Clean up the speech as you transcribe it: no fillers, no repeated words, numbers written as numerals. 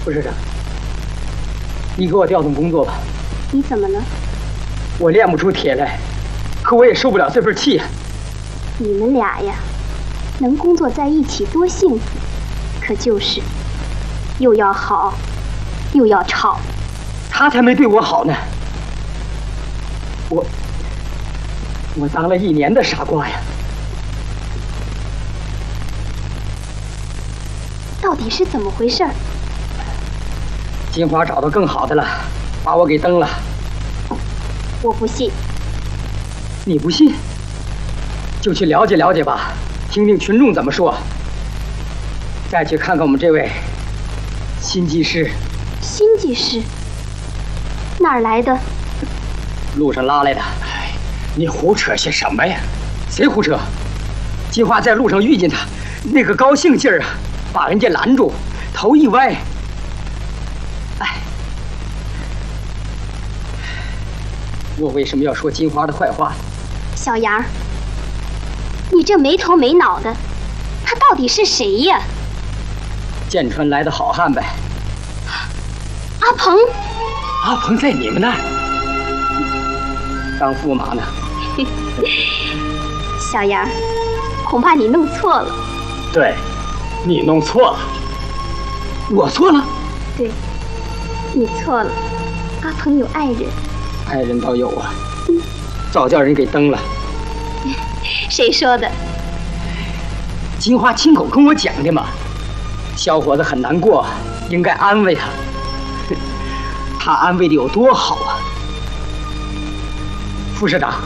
副社长，你给我调动工作吧。 你怎么了？ 我练不出铁来，可我也受不了这份气呀。 你们俩呀，能工作在一起多幸福，可就是又要好，又要吵。 他才没对我好呢。我当了1年的傻瓜呀。 到底是怎么回事？ 金花找到更好的了，把我给蹬了。 我不信。 你不信，就去了解了解吧，听听群众怎么说。再去看看我们这位新技师。 新技师？哪儿来的？ 路上拉来的。 哎，你胡扯些什么呀？ 谁胡扯？金花在路上遇见他，那个高兴劲儿啊，把人家拦住，头一歪。哎，我为什么要说金花的坏话？ 小杨，你这没头没脑的，他到底是谁呀？ 建川来的好汉呗。 阿鹏。 阿鹏在你们那儿当驸马呢。 小杨，恐怕你弄错了。 对，你弄错了。 我错了？ 对，你错了。阿鹏有爱人。 爱人倒有啊，早叫人给蹬了。 谁说的？ 金花亲口跟我讲的嘛。小伙子很难过，应该安慰他。他安慰的有多好啊！副社长，